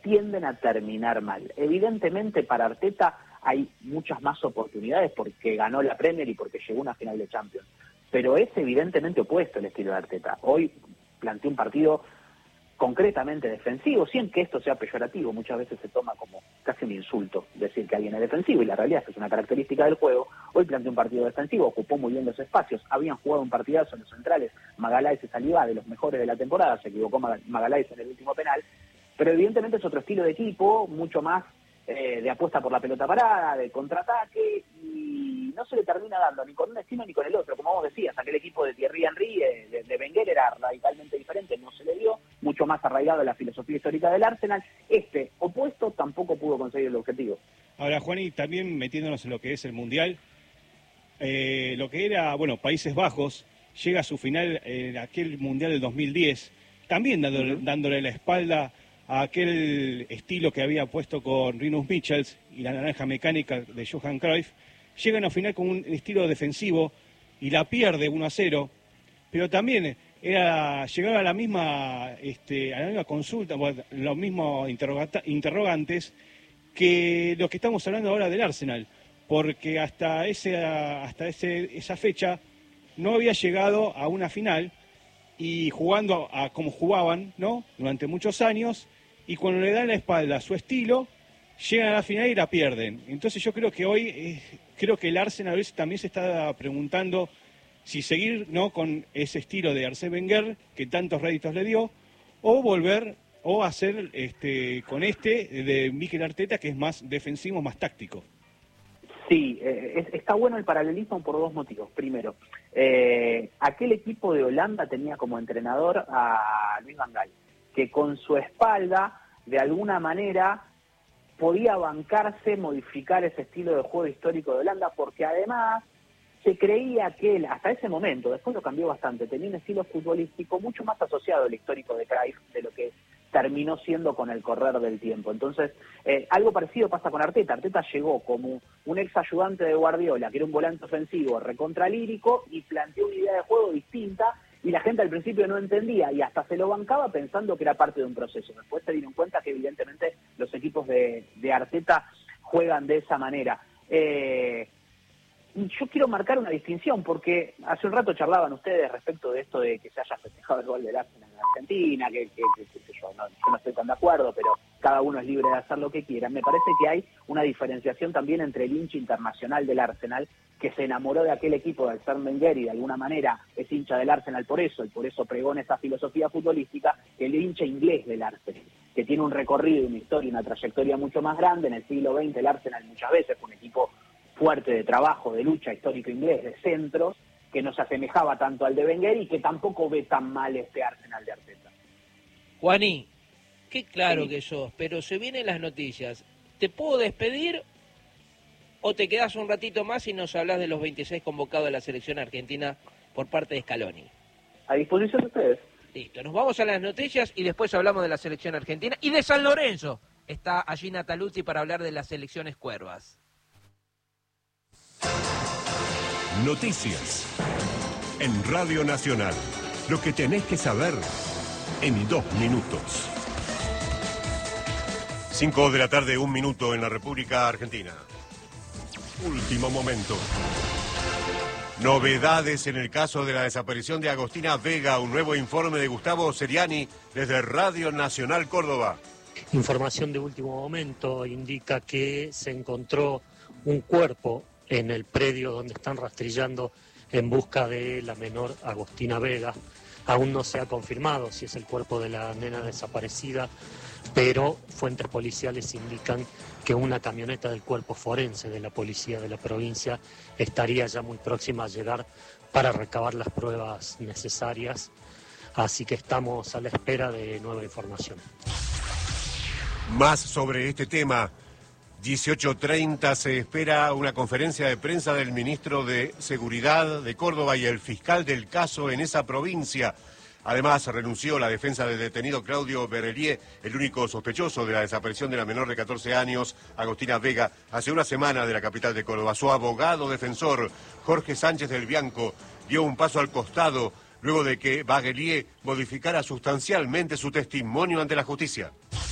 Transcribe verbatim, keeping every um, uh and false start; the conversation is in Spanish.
tienden a terminar mal. Evidentemente para Arteta hay muchas más oportunidades porque ganó la Premier y porque llegó a una final de Champions, pero es evidentemente opuesto el estilo de Arteta. Hoy planteó un partido concretamente defensivo, sin que esto sea peyorativo. Muchas veces se toma como casi un insulto decir que alguien es defensivo, y la realidad es que es una característica del juego. Hoy planteó un partido defensivo, ocupó muy bien los espacios, habían jugado un partidazo en los centrales, Magalhães y Saliba, de los mejores de la temporada, se equivocó Magalhães en el último penal, pero evidentemente es otro estilo de equipo, mucho más eh, de apuesta por la pelota parada, de contraataque, y no se le termina dando ni con un estilo ni con el otro. Como vos decías, aquel equipo de Thierry Henry, de, de, de Wenger, era radicalmente diferente, no se le dio, mucho más arraigado a la filosofía histórica del Arsenal. Este opuesto tampoco pudo conseguir el objetivo. Ahora, Juani, también metiéndonos en lo que es el Mundial, eh, lo que era, bueno, Países Bajos, llega a su final en aquel Mundial del dos mil diez, también dándole, uh-huh. dándole la espalda a aquel estilo que había puesto con Rinus Michels y la naranja mecánica de Johan Cruyff. Llegan a final con un estilo defensivo y la pierde uno a cero, pero también era llegar a la misma este, a la misma consulta, bueno, los mismos interrogantes que los que estamos hablando ahora del Arsenal, porque hasta ese hasta ese esa fecha no había llegado a una final, y jugando a como jugaban, ¿no?, durante muchos años, y cuando le dan la espalda a su estilo, llegan a la final y la pierden. Entonces yo creo que hoy, eh, creo que el Arsenal a veces también se está preguntando si seguir, ¿no?, con ese estilo de Arsène Wenger, que tantos réditos le dio, o volver, o hacer este con este de Mikel Arteta, que es más defensivo, más táctico. Sí, eh, es, está bueno el paralelismo por dos motivos. Primero, eh, aquel equipo de Holanda tenía como entrenador a Louis van Gaal, que con su espalda, de alguna manera, podía bancarse, modificar ese estilo de juego histórico de Holanda, porque además se creía que él, hasta ese momento, después lo cambió bastante, tenía un estilo futbolístico mucho más asociado al histórico de Cruyff de lo que terminó siendo con el correr del tiempo. Entonces, eh, algo parecido pasa con Arteta. Arteta llegó como un ex ayudante de Guardiola, que era un volante ofensivo recontralírico, y planteó una idea de juego distinta, y la gente al principio no entendía y hasta se lo bancaba pensando que era parte de un proceso. Después se dieron cuenta que evidentemente los equipos de, de Arteta juegan de esa manera. Eh, yo quiero marcar una distinción, porque hace un rato charlaban ustedes respecto de esto de que se haya festejado el gol del Arsenal en Argentina, que, que, que, que yo, no, yo no estoy tan de acuerdo, pero cada uno es libre de hacer lo que quiera. Me parece que hay una diferenciación también entre el hincha internacional del Arsenal, que se enamoró de aquel equipo de Arsène Wenger y de alguna manera es hincha del Arsenal por eso, y por eso pregona esa filosofía futbolística, el hincha inglés del Arsenal, que tiene un recorrido, una historia, una trayectoria mucho más grande. En el siglo veinte el Arsenal muchas veces fue un equipo fuerte de trabajo, de lucha, histórico inglés, de centros, que no se asemejaba tanto al de Wenger y que tampoco ve tan mal este Arsenal de Arteta. Juaní, qué claro sí. que sos, pero se vienen las noticias. ¿Te puedo despedir o te quedás un ratito más y nos hablas de los veintiséis convocados a la selección argentina por parte de Scaloni? A disposición de ustedes. Listo, nos vamos a las noticias y después hablamos de la selección argentina y de San Lorenzo. Está allí Nataluzzi para hablar de las selecciones cuervas. Noticias en Radio Nacional. Lo que tenés que saber en dos minutos. Cinco de la tarde, un minuto en la República Argentina. Último momento. Novedades en el caso de la desaparición de Agostina Vega. Un nuevo informe de Gustavo Seriani desde Radio Nacional Córdoba. Información de último momento indica que se encontró un cuerpo en el predio donde están rastrillando en busca de la menor Agostina Vega. Aún no se ha confirmado si es el cuerpo de la nena desaparecida, pero fuentes policiales indican que una camioneta del cuerpo forense de la policía de la provincia estaría ya muy próxima a llegar para recabar las pruebas necesarias. Así que estamos a la espera de nueva información. Más sobre este tema. dieciocho treinta se espera una conferencia de prensa del ministro de Seguridad de Córdoba y el fiscal del caso en esa provincia. Además, renunció la defensa del detenido Claudio Berrelier, el único sospechoso de la desaparición de la menor de catorce años, Agostina Vega, hace una semana de la capital de Córdoba. Su abogado defensor, Jorge Sánchez del Bianco, dio un paso al costado luego de que Berrelier modificara sustancialmente su testimonio ante la justicia.